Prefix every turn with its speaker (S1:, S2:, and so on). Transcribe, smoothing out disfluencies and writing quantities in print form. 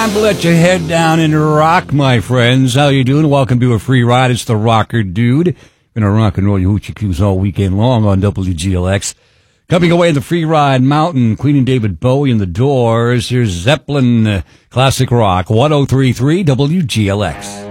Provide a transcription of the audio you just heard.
S1: Time to let your head down and rock, my friends. How you doing? Welcome to a free ride. It's the Rocker Dude. Gonna rock and roll your hoochie cooes all weekend long on WGLX. Coming away in the free ride, Mountain, Queen and David Bowie in the Doors. Here's Zeppelin, classic rock, 103.3 WGLX.